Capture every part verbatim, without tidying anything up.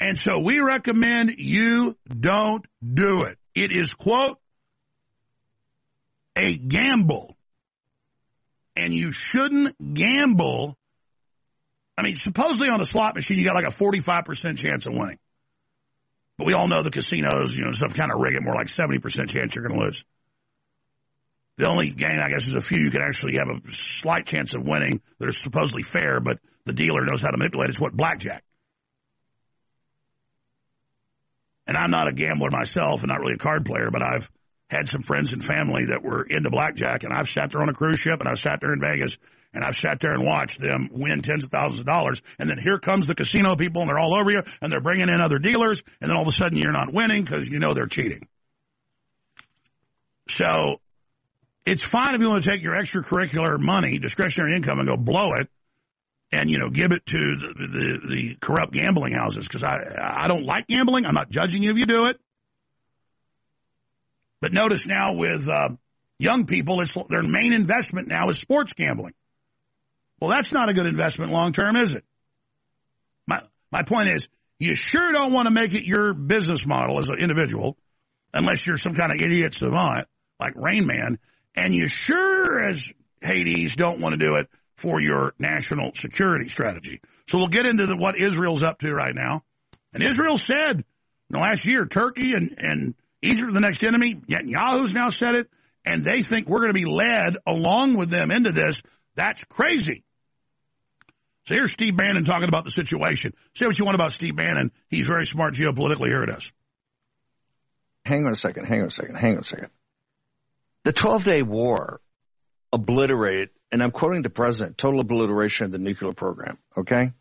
And so we recommend you don't do it. It is, quote, a gamble. And you shouldn't gamble. I mean, supposedly on a slot machine, you got like a forty-five percent chance of winning. But we all know the casinos, you know, stuff kind of rig it more like seventy percent chance you're going to lose. The only game, I guess, is a few you can actually have a slight chance of winning that are supposedly fair, but the dealer knows how to manipulate it. It's what, blackjack. And I'm not a gambler myself and not really a card player, but I've had some friends and family that were into blackjack, and I've sat there on a cruise ship, and I've sat there in Vegas, and I've sat there and watched them win tens of thousands of dollars, and then here comes the casino people, and they're all over you, and they're bringing in other dealers, and then all of a sudden you're not winning because you know they're cheating. So it's fine if you want to take your extracurricular money, discretionary income, and go blow it, and, you know, give it to the, the, the corrupt gambling houses, because I, I don't like gambling. I'm not judging you if you do it. But notice now with uh, young people, it's their main investment now is sports gambling. Well, that's not a good investment long term, is it? My my point is, you sure don't want to make it your business model as an individual, unless you're some kind of idiot savant like Rain Man, and you sure as Hades don't want to do it for your national security strategy. So we'll get into the, what Israel's up to right now. And Israel said in the last year, Turkey and, and Egypt are the next enemy. Netanyahu's now said it, and they think we're going to be led along with them into this. That's crazy. So here's Steve Bannon talking about the situation. Say what you want about Steve Bannon. He's very smart geopolitically. Here it is. Hang on a second. Hang on a second. Hang on a second. The twelve-day war obliterated, and I'm quoting the president, total obliteration of the nuclear program, okay?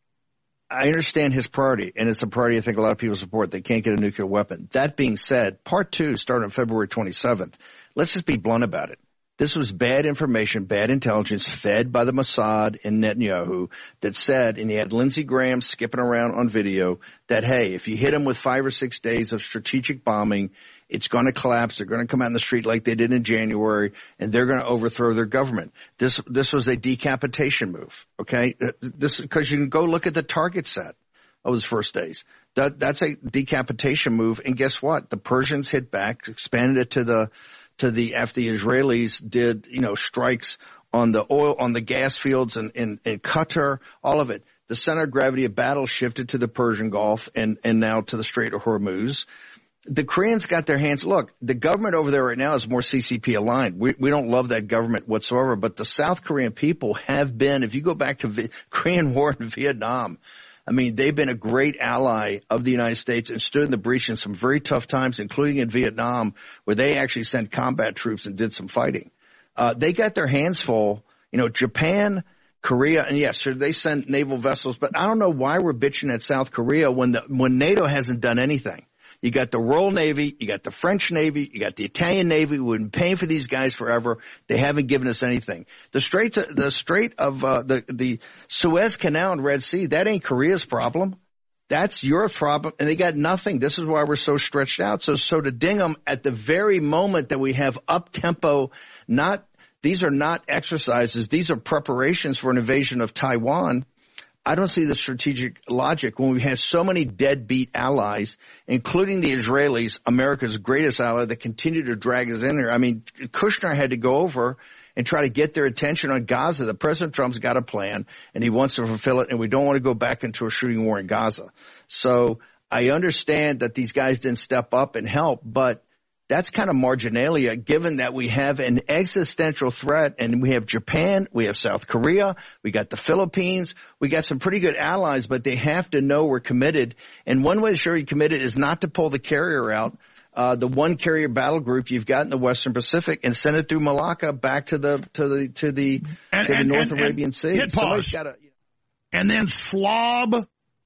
I understand his priority, and it's a priority I think a lot of people support. They can't get a nuclear weapon. That being said, part two started on February twenty-seventh. Let's just be blunt about it. This was bad information, bad intelligence fed by the Mossad and Netanyahu that said, and he had Lindsey Graham skipping around on video, that, hey, if you hit them with five or six days of strategic bombing, it's going to collapse. They're going to come out in the street like they did in January, and they're going to overthrow their government. This this was a decapitation move, okay? This because you can go look at the target set of those first days. That that's a decapitation move, and guess what? The Persians hit back, expanded it to the to the after the Israelis did you know strikes on the oil on the gas fields in in, in Qatar, all of it. The center of gravity of battle shifted to the Persian Gulf and and now to the Strait of Hormuz. The Koreans got their hands. Look, the government over there right now is more C C P aligned. We we don't love that government whatsoever, but the South Korean people have been, if you go back to the Korean War in Vietnam, I mean, they've been a great ally of the United States and stood in the breach in some very tough times, including in Vietnam, where they actually sent combat troops and did some fighting. Uh, they got their hands full. You know, Japan, Korea, and yes, sure, they send naval vessels, but I don't know why we're bitching at South Korea when the when NATO hasn't done anything. You got the Royal Navy, you got the French Navy, you got the Italian Navy. We've been paying for these guys forever. They haven't given us anything. The Strait, the Strait of uh, the the Suez Canal and Red Sea, that ain't Korea's problem. That's Europe's problem, and they got nothing. This is why we're so stretched out. So, so to ding them at the very moment that we have up tempo, not these are not exercises. These are preparations for an invasion of Taiwan. I don't see the strategic logic when we have so many deadbeat allies, including the Israelis, America's greatest ally, that continue to drag us in here. I mean, Kushner had to go over and try to get their attention on Gaza. The President Trump's got a plan, and he wants to fulfill it, and we don't want to go back into a shooting war in Gaza. So I understand that these guys didn't step up and help, but that's kind of marginalia given that we have an existential threat, and we have Japan, we have South Korea, we got the Philippines, we got some pretty good allies, but they have to know we're committed. And one way to show you're committed is not to pull the carrier out, uh, the one carrier battle group you've got in the Western Pacific, and send it through Malacca back to the to the to the, and, to and, the North and, Arabian and Sea. Hit pause. Gotta, you know. And then slob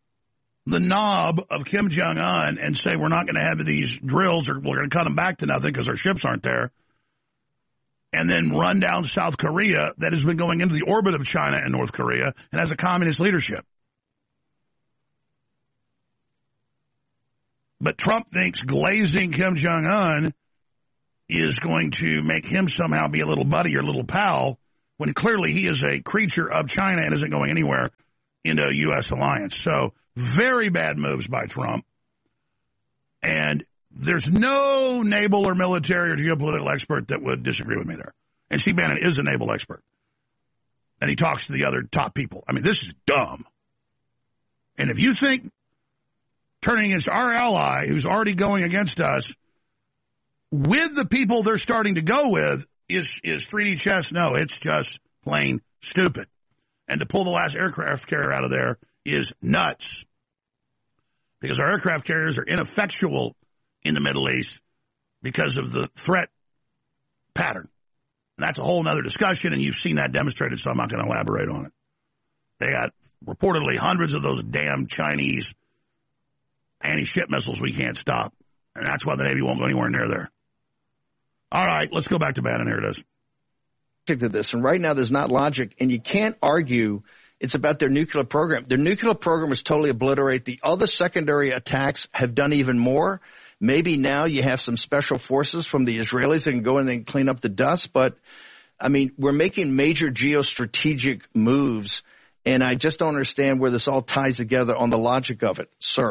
the knob of Kim Jong-un and say we're not going to have these drills or we're going to cut them back to nothing because our ships aren't there, and then run down South Korea that has been going into the orbit of China and North Korea and has a communist leadership. But Trump thinks glazing Kim Jong-un is going to make him somehow be a little buddy or a little pal, when clearly he is a creature of China and isn't going anywhere into a U S alliance. So Very bad moves by Trump. And there's no naval or military or geopolitical expert that would disagree with me there. And Steve Bannon is a naval expert. And he talks to the other top people. I mean, this is dumb. And if you think turning against our ally, who's already going against us, with the people they're starting to go with, is, is three D chess, no, it's just plain stupid. And to pull the last aircraft carrier out of there is nuts. Because our aircraft carriers are ineffectual in the Middle East because of the threat pattern. And that's a whole other discussion, and you've seen that demonstrated, so I'm not going to elaborate on it. They got reportedly hundreds of those damn Chinese anti-ship missiles we can't stop. And that's why the Navy won't go anywhere near there. All right, let's go back to Bannon. Here it is. To this, and right now there's not logic, and you can't argue it's about their nuclear program. Their nuclear program is totally obliterated. The other secondary attacks have done even more. Maybe now you have some special forces from the Israelis that can go in and clean up the dust, but I mean, we're making major geostrategic moves, and I just don't understand where this all ties together on the logic of it, sir.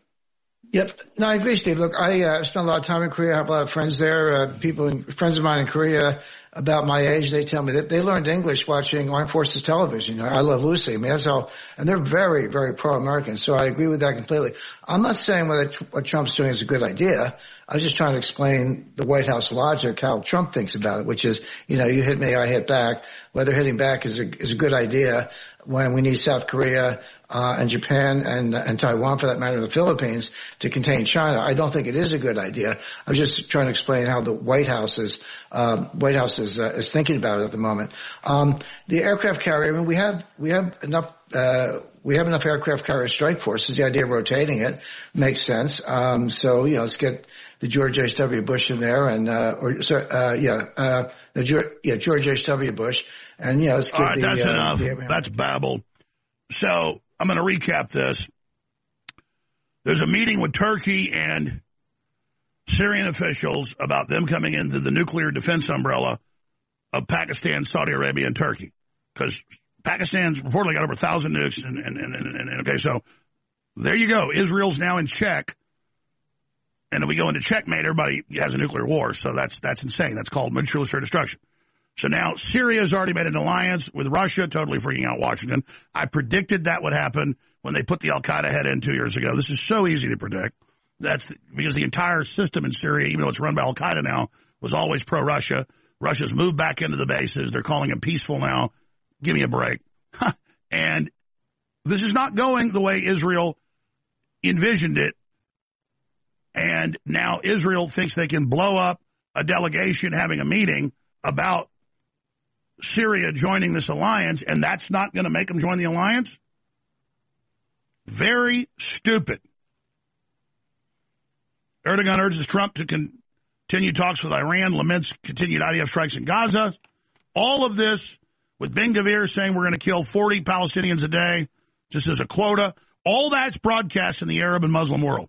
Yep. No, I agree, Steve. Look, I uh, spent a lot of time in Korea. I have a lot of friends there. Uh, people, in, friends of mine in Korea about my age, they tell me that they learned English watching Armed Forces television. You know, I Love Lucy. I mean, that's how, and they're very, very pro-American. So I agree with that completely. I'm not saying what, what Trump's doing is a good idea. I was just trying to explain the White House logic, how Trump thinks about it, which is, you know, you hit me, I hit back. Whether hitting back is a, is a good idea when we need South Korea, uh, and Japan and, and Taiwan, for that matter, the Philippines, to contain China. I don't think it is a good idea. I was just trying to explain how the White House is, uh, White House is, uh, is thinking about it at the moment. Um, the aircraft carrier, I mean, we have, we have enough, uh, we have enough aircraft carrier strike forces. The idea of rotating it makes sense. Um, so, you know, let's get the George H W. Bush in there and, uh, or, sorry, uh, yeah, uh, the George, yeah, George H W. Bush. And, you know, let's get All right, the, that's uh, enough. the, That's babble. So I'm going to recap this. There's a meeting with Turkey and Syrian officials about them coming into the nuclear defense umbrella of Pakistan, Saudi Arabia, and Turkey. Because Pakistan's reportedly got over a thousand nukes. And, and, and, and, and okay, so there you go. Israel's now in check. And if we go into checkmate, everybody has a nuclear war. So that's that's insane. That's called mutual assured destruction. So now Syria's already made an alliance with Russia, totally freaking out Washington. I predicted that would happen when they put the al-Qaeda head in two years ago. This is so easy to predict. That's the, because the entire system in Syria, even though it's run by al-Qaeda now, was always pro-Russia. Russia's moved back into the bases. They're calling them peaceful now. Give me a break. And this is not going the way Israel envisioned it. And now Israel thinks they can blow up a delegation having a meeting about Syria joining this alliance, and that's not going to make them join the alliance? Very stupid. Erdogan urges Trump to continue talks with Iran, laments continued I D F strikes in Gaza. All of this with Ben-Gvir saying we're going to kill forty Palestinians a day, just as a quota. All that's broadcast in the Arab and Muslim world.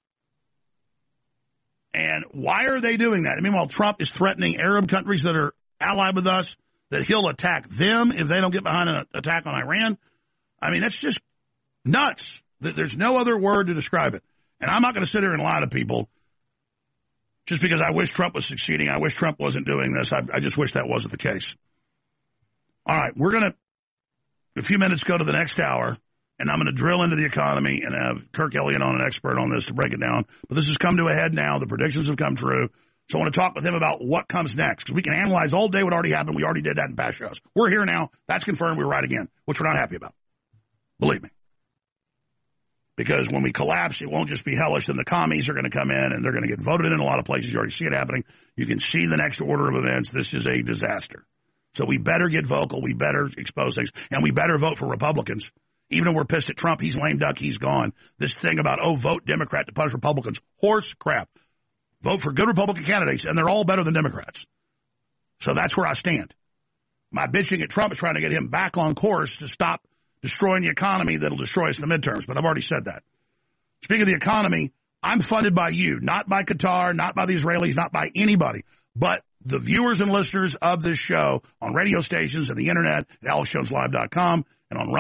And why are they doing that? Meanwhile, Trump is threatening Arab countries that are allied with us, that he'll attack them if they don't get behind an attack on Iran. I mean, that's just nuts. There's no other word to describe it. And I'm not going to sit here and lie to people just because I wish Trump was succeeding. I wish Trump wasn't doing this. I, I just wish that wasn't the case. All right, we're going to, in a few minutes, go to the next hour, and I'm going to drill into the economy and have Kirk Elliott on, an expert on this, to break it down. But this has come to a head now. The predictions have come true. So I want to talk with him about what comes next, because we can analyze all day what already happened. We already did that in past shows. We're here now. That's confirmed. We're right again, which we're not happy about. Believe me. Because when we collapse, it won't just be hellish, and the commies are going to come in, and they're going to get voted in a lot of places. You already see it happening. You can see the next order of events. This is a disaster. So we better get vocal. We better expose things. And we better vote for Republicans. Even though we're pissed at Trump, he's lame duck, he's gone. This thing about, oh, vote Democrat to punish Republicans. Horse crap. Vote for good Republican candidates, and they're all better than Democrats. So that's where I stand. My bitching at Trump is trying to get him back on course to stop destroying the economy that'll destroy us in the midterms. But I've already said that. Speaking of the economy, I'm funded by you, not by Qatar, not by the Israelis, not by anybody, but the viewers and listeners of this show on radio stations and the internet at alex jones live dot com and on Rumble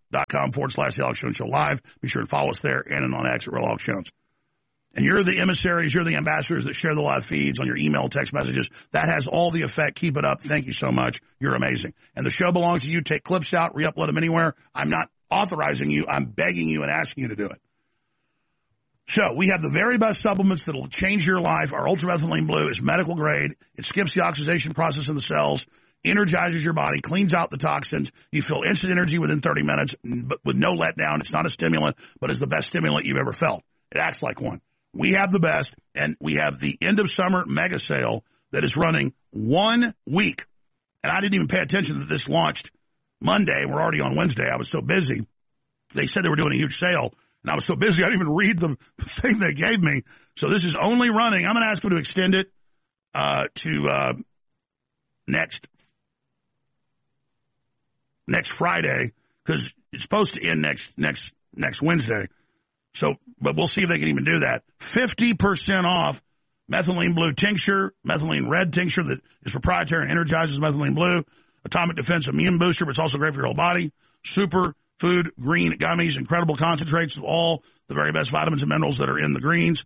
dot com forward slash the Alex Jones Show live. Be sure to follow us there and on X at Real Alex Jones. And you're the emissaries, you're the ambassadors that share the live feeds on your email, text messages. That has all the effect. Keep it up. Thank you so much. You're amazing. And the show belongs to you. Take clips out, re-upload them anywhere. I'm not authorizing you. I'm begging you and asking you to do it. So we have the very best supplements that will change your life. Our Ultramethylene Blue is medical grade. It skips the oxidation process in the cells, energizes your body, cleans out the toxins. You feel instant energy within thirty minutes, but with no letdown. It's not a stimulant, but it's the best stimulant you've ever felt. It acts like one. We have the best, and we have the end of summer mega sale that is running one week. And I didn't even pay attention that this launched Monday, and we're already on Wednesday. I was so busy. They said they were doing a huge sale, and I was so busy I didn't even read the thing they gave me. So this is only running. I'm going to ask them to extend it uh, to uh, next next Friday, because it's supposed to end next next next Wednesday. So, but we'll see if they can even do that. fifty percent off Methylene Blue tincture, Methylene Red tincture that is proprietary and energizes Methylene Blue, Atomic Defense Immune Booster, but it's also great for your whole body, Super Food Green Gummies, incredible concentrates of all the very best vitamins and minerals that are in the greens,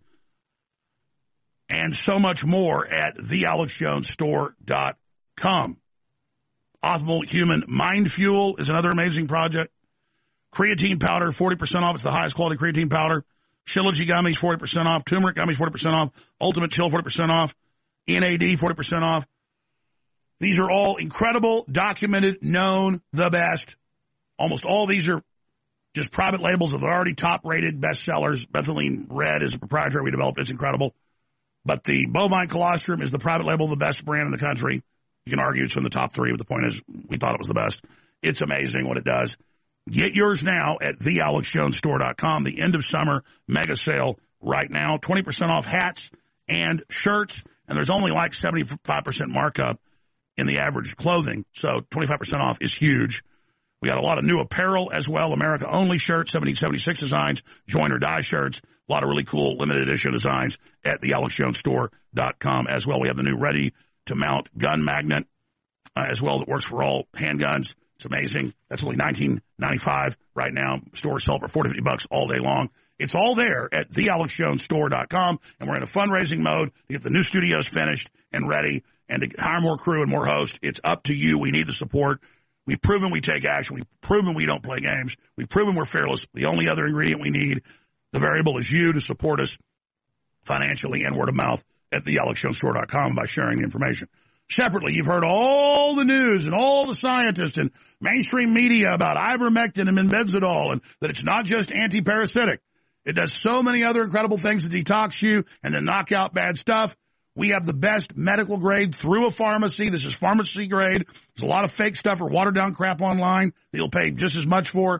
and so much more at the alex jones store dot com. Optimal Human Mind Fuel is another amazing project. Creatine powder, forty percent off. It's the highest quality creatine powder. Shilajit gummies, forty percent off. Turmeric gummies, forty percent off. Ultimate Chill, forty percent off. N A D, forty percent off. These are all incredible, documented, known, the best. Almost all these are just private labels of the already top-rated bestsellers. Methylene Red is a proprietary we developed. It's incredible. But the bovine colostrum is the private label, the best brand in the country. You can argue it's in the top three, but the point is we thought it was the best. It's amazing what it does. Get yours now at the alex jones store dot com. The end of summer mega sale right now. twenty percent off hats and shirts. And there's only like seventy-five percent markup in the average clothing. So twenty-five percent off is huge. We got a lot of new apparel as well. America only shirts, seventeen seventy-six designs, join or die shirts. A lot of really cool limited edition designs at the alex jones store dot com as well. We have the new ready to mount gun magnet uh, as well that works for all handguns. It's amazing. That's only nineteen ninety-five right now. Stores sell for forty, fifty bucks all day long. It's all there at the alex jones store dot com. And we're in a fundraising mode to get the new studios finished and ready and to hire more crew and more hosts. It's up to you. We need the support. We've proven we take action. We've proven we don't play games. We've proven we're fearless. The only other ingredient we need, the variable, is you to support us financially and word of mouth at the alex jones store dot com by sharing the information. Separately, you've heard all the news and all the scientists and mainstream media about ivermectin and benzidol, and that it's not just anti-parasitic. It does so many other incredible things to detox you and to knock out bad stuff. We have the best medical grade through a pharmacy. This is pharmacy grade. There's a lot of fake stuff or watered down crap online that you'll pay just as much for.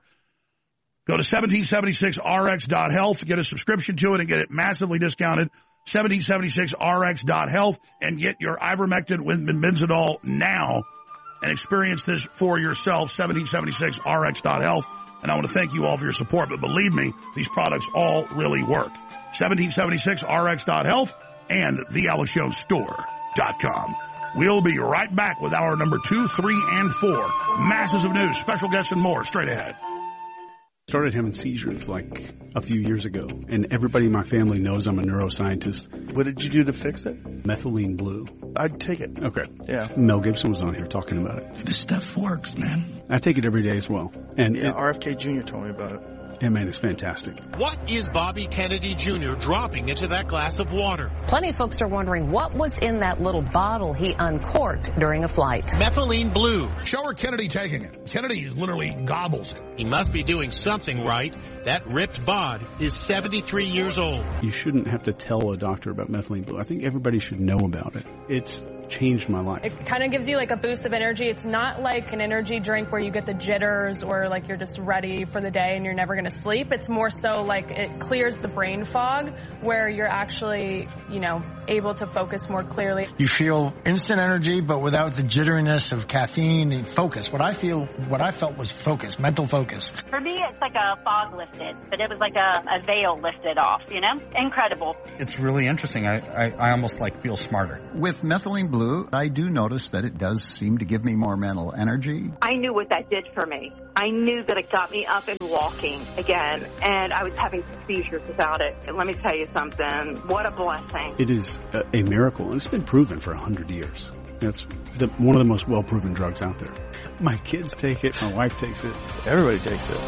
Go to seventeen seventy-six r x dot health to get a subscription to it and get it massively discounted. seventeen seventy-six r x dot health and get your ivermectin with benzidol now and experience this for yourself. seventeen seventy-six r x dot health. And I want to thank you all for your support, but believe me, these products all really work. seventeen seventy-six r x dot health and the alex jones store dot com. We'll be right back with our number two, three, and four. Masses of news, special guests, and more straight ahead. Started having seizures like a few years ago, and everybody in my family knows I'm a neuroscientist. What did you do to fix it? Methylene Blue. I'd take it. Okay. Yeah. Mel Gibson was on here talking about it. This stuff works, man. I take it every day as well. And yeah, it, R F K Junior told me about it. Yeah, man, it's fantastic. What is Bobby Kennedy Junior dropping into that glass of water? Plenty of folks are wondering what was in that little bottle he uncorked during a flight. Methylene Blue. Show her Kennedy taking it. Kennedy literally gobbles it. He must be doing something right. That ripped bod is seventy-three years old. You shouldn't have to tell a doctor about Methylene Blue. I think everybody should know about it. It's changed my life. It kind of gives you like a boost of energy. It's not like an energy drink where you get the jitters or like you're just ready for the day and you're never going to sleep. It's more so like it clears the brain fog where you're actually, you know, able to focus more clearly. You feel instant energy, but without the jitteriness of caffeine and focus. What I feel, what I felt was focus, mental focus. For me, it's like a fog lifted, but it was like a, a veil lifted off, you know? Incredible. It's really interesting. I, I, I almost like feel smarter. With Methylene Blue, Blue, I do notice that it does seem to give me more mental energy. I knew what that did for me. I knew that it got me up and walking again, and I was having seizures without it. And let me tell you something, what a blessing. It is a, a miracle, and it's been proven for one hundred years. It's the, one of the most well-proven drugs out there. My kids take it, my wife takes it. Everybody takes it.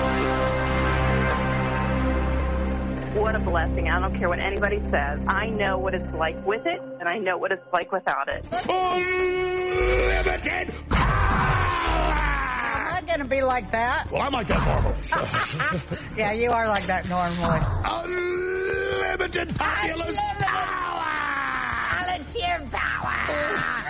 What a blessing. I don't care what anybody says. I know what it's like with it, and I know what it's like without it. Unlimited power! I'm not going to be like that. Well, I'm like that normally. So. Yeah, you are like that normally. Unlimited populous power! Volunteer power!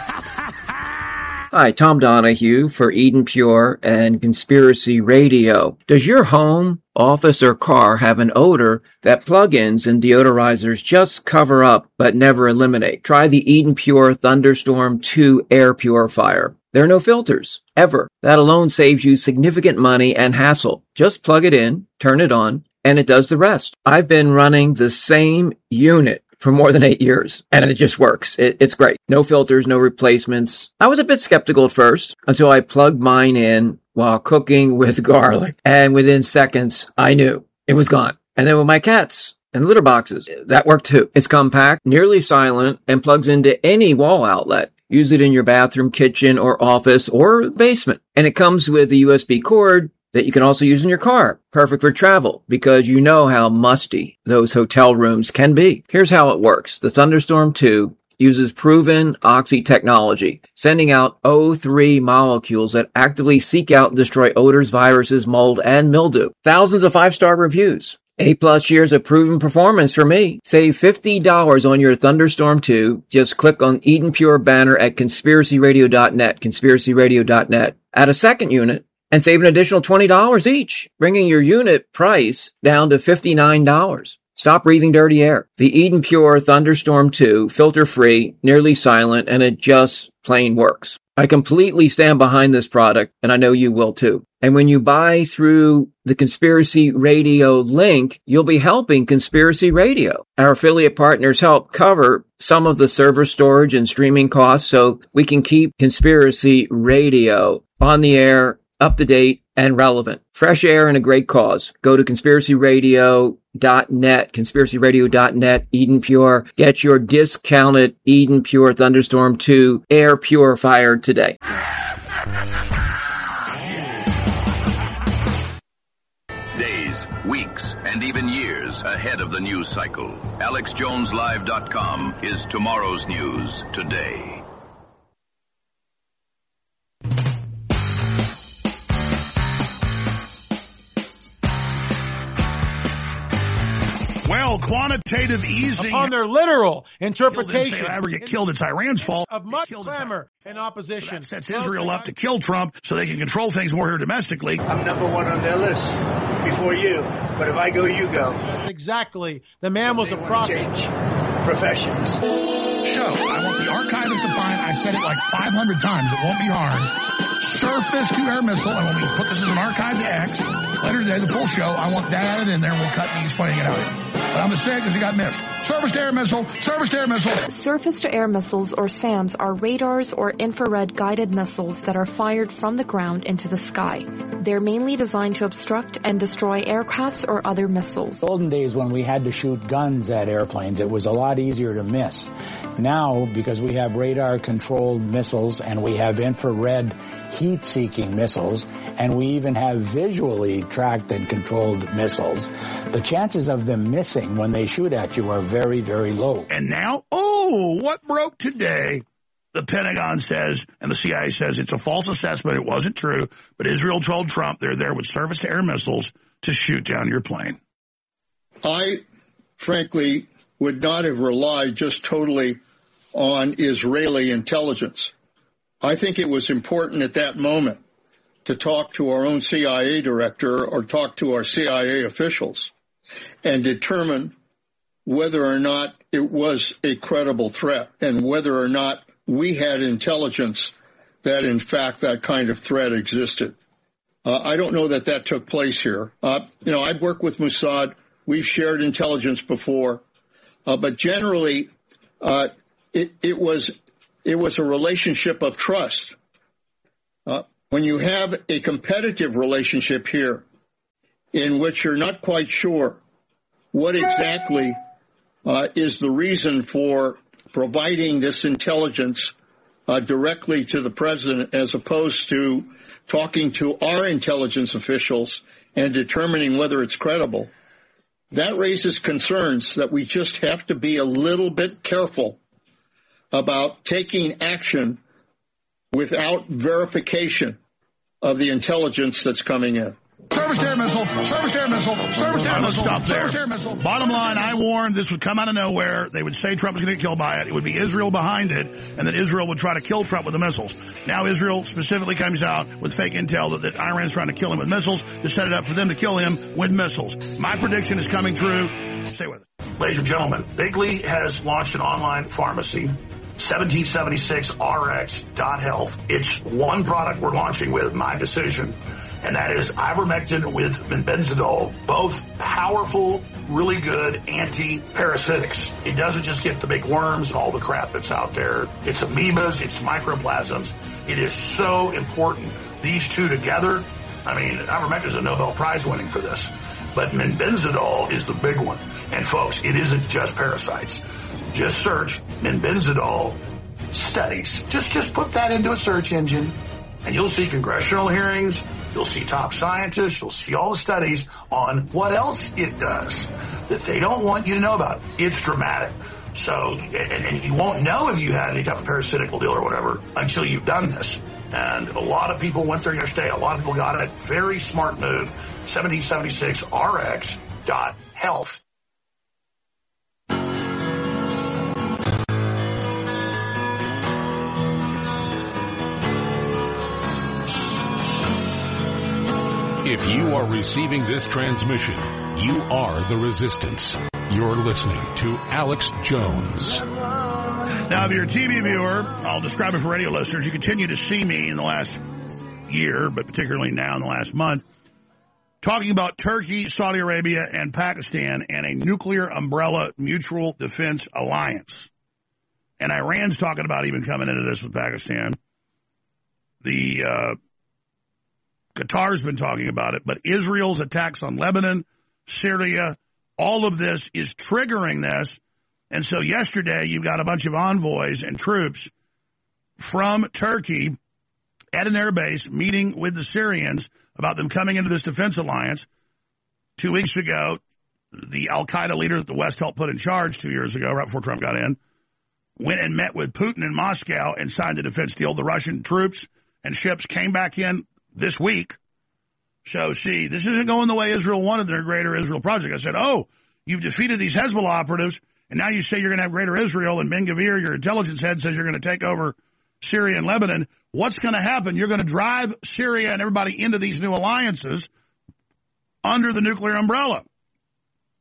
Hi, Tom Donahue for Eden Pure and Conspiracy Radio. Does your home, office, or car have an odor that plug-ins and deodorizers just cover up but never eliminate? Try the Eden Pure Thunderstorm two air purifier. There are no filters, ever. That alone saves you significant money and hassle. Just plug it in, turn it on, and it does the rest. I've been running the same unit for more than eight years, and it just works. It, it's great. No filters, no replacements. I was a bit skeptical at first until I plugged mine in while cooking with garlic, and within seconds, I knew it was gone. And then with my cats and litter boxes, that worked too. It's compact, nearly silent, and plugs into any wall outlet. Use it in your bathroom, kitchen, or office, or basement. And it comes with a U S B cord that you can also use in your car. Perfect for travel, because you know how musty those hotel rooms can be. Here's how it works. The Thunderstorm two uses proven oxy technology, sending out O three molecules that actively seek out and destroy odors, viruses, mold, and mildew. Thousands of five-star reviews. Eight plus years of proven performance for me. Save fifty dollars on your Thunderstorm two. Just click on Eden Pure banner at conspiracy radio dot net, conspiracy radio dot net. Add a second unit and save an additional twenty dollars each, bringing your unit price down to fifty-nine dollars. Stop breathing dirty air. The Eden Pure Thunderstorm two, filter-free, nearly silent, and it just plain works. I completely stand behind this product, and I know you will too. And when you buy through the Conspiracy Radio link, you'll be helping Conspiracy Radio. Our affiliate partners help cover some of the server storage and streaming costs so we can keep Conspiracy Radio on the air, up to date, and relevant. Fresh air and a great cause. Go to conspiracy radio dot net, conspiracy radio dot net, Eden Pure. Get your discounted Eden Pure Thunderstorm two air purifier today. Days, weeks, and even years ahead of the news cycle. Alex Jones Live dot com is tomorrow's news today. Well, quantitative easing upon their literal interpretation. If they ever get killed, it's Iran's fault. Of much clamor and opposition. So that sets Israel up to kill Trump so they can control things more here domestically. I'm number one on their list before you. But if I go, you go. That's exactly. The man was a prophet. Change professions. Show. I want the archivist to find, I said it like five hundred times. It won't be hard. Surface-to-air missile. And when we put this as an archive to X, later today, the full show, I want that added in there. We'll cut me explaining it out. But I'm going to say it because it got missed. Surface-to-air missile. Surface-to-air missile. Surface-to-air missiles, or SAMs, are radars or infrared guided missiles that are fired from the ground into the sky. They're mainly designed to obstruct and destroy aircrafts or other missiles. Olden days when we had to shoot guns at airplanes, it was a lot easier to miss. Now, because we have radar-controlled missiles and we have infrared heat-seeking missiles, and we even have visually tracked and controlled missiles, the chances of them missing when they shoot at you are very, very low. And now, oh, what broke today? The Pentagon says, and the C I A says it's a false assessment, it wasn't true, but Israel told Trump they're there with surface-to-air missiles to shoot down your plane. I, frankly, would not have relied just totally on Israeli intelligence. I think it was important at that moment to talk to our own C I A director or talk to our C I A officials and determine whether or not it was a credible threat and whether or not we had intelligence that, in fact, that kind of threat existed. Uh, I don't know that that took place here. Uh, you know, I've worked with Mossad. We've shared intelligence before. Uh, but generally, uh, it, it was It was a relationship of trust. Uh, when you have a competitive relationship here in which you're not quite sure what exactly uh, is the reason for providing this intelligence uh, directly to the president as opposed to talking to our intelligence officials and determining whether it's credible, that raises concerns that we just have to be a little bit careful about taking action without verification of the intelligence that's coming in. Surface air missile, surface air missile, surface air Let's missile, stop there. surface air missile. Bottom line, I warned this would come out of nowhere. They would say Trump was going to get killed by it. It would be Israel behind it, and that Israel would try to kill Trump with the missiles. Now Israel specifically comes out with fake intel that, that Iran's trying to kill him with missiles to set it up for them to kill him with missiles. My prediction is coming through. Stay with us. Ladies and gentlemen, Bigley has launched an online pharmacy, seventeen seventy-six R X dot health. It's one product we're launching with, my decision, and that is ivermectin with benzidol, both powerful, really good anti-parasitics. It doesn't just get the big worms and all the crap that's out there. It's amoebas, it's microplasms. It is so important. These two together, I mean, ivermectin is a Nobel Prize winning for this, but benzidol is the big one. And folks, it isn't just parasites. Just search benzidol studies. Just, just put that into a search engine, and you'll see congressional hearings. You'll see top scientists. You'll see all the studies on what else it does that they don't want you to know about. It's dramatic. So, and, and you won't know if you had any type of parasitical deal or whatever until you've done this. And a lot of people went there yesterday. A lot of people got it. Very smart move. seventeen seventy-six R X dot health. If you are receiving this transmission, you are the resistance. You're listening to Alex Jones. Now, if you're a T V viewer, I'll describe it for radio listeners. You continue to see me in the last year, but particularly now in the last month, talking about Turkey, Saudi Arabia, and Pakistan and a nuclear umbrella mutual defense alliance. And Iran's talking about even coming into this with Pakistan. The uh, Qatar's been talking about it, but Israel's attacks on Lebanon, Syria, all of this is triggering this. And so yesterday, you've got a bunch of envoys and troops from Turkey at an air base meeting with the Syrians about them coming into this defense alliance. Two weeks ago, the al-Qaeda leader that the West helped put in charge two years ago, right before Trump got in, went and met with Putin in Moscow and signed a defense deal. The Russian troops and ships came back in this week. So, see, this isn't going the way Israel wanted their Greater Israel project. I said, oh, you've defeated these Hezbollah operatives, and now you say you're going to have Greater Israel, and Ben Gvir, your intelligence head, says you're going to take over Syria and Lebanon. What's going to happen? You're going to drive Syria and everybody into these new alliances under the nuclear umbrella.